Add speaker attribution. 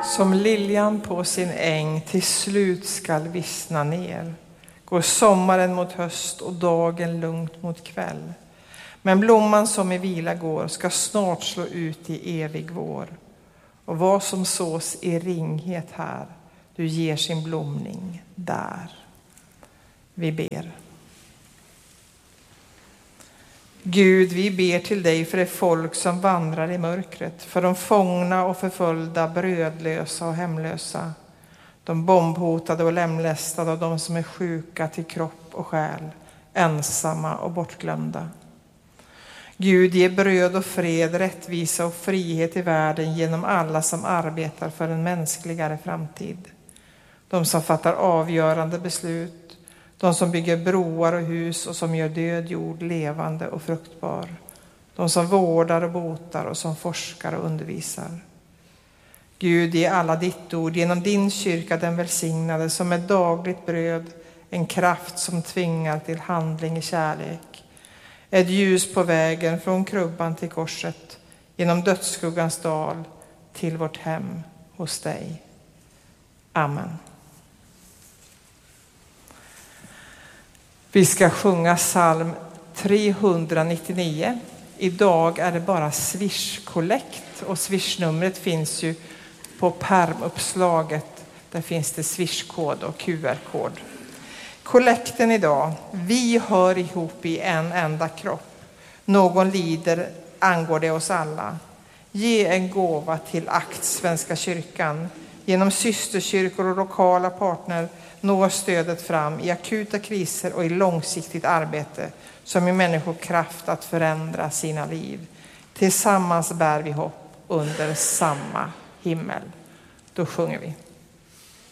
Speaker 1: Som liljan på sin äng till slut skall vissna ner, går sommaren mot höst och dagen lugnt mot kväll. Men blomman som i vila går ska snart slå ut i evig vår. Och vad som sås i ringhet här, du ger sin blomning där. Vi ber. Gud, vi ber till dig för det folk som vandrar i mörkret, för de fångna och förföljda, brödlösa och hemlösa, de bombhotade och lemlästade och de som är sjuka till kropp och själ, ensamma och bortglömda. Gud, ge bröd och fred, rättvisa och frihet i världen genom alla som arbetar för en mänskligare framtid. De som fattar avgörande beslut, de som bygger broar och hus och som gör död jord levande och fruktbar. De som vårdar och botar och som forskar och undervisar. Gud, ge alla ditt ord genom din kyrka den välsignade som är dagligt bröd, en kraft som tvingar till handling i kärlek. Ett ljus på vägen från krubban till korset, genom dödsskuggans dal till vårt hem hos dig. Amen. Vi ska sjunga psalm 399. Idag är det bara Swish-kollekt och Swish-numret finns ju på pärmuppslaget. Där finns det Swish-kod och QR-kod. Kollekten idag. Vi hör ihop i en enda kropp. Någon lider, angår det oss alla. Ge en gåva till ACT Svenska kyrkan. Genom systerkyrkor och lokala partner når stödet fram i akuta kriser och i långsiktigt arbete som i människor kraft att förändra sina liv. Tillsammans bär vi hopp under samma himmel. Då sjunger vi.